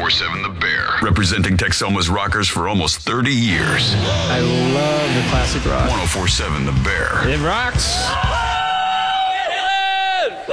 1047 The Bear. Representing Texoma's rockers for almost 30 years. I love the classic rock. 1047 The Bear. It rocks.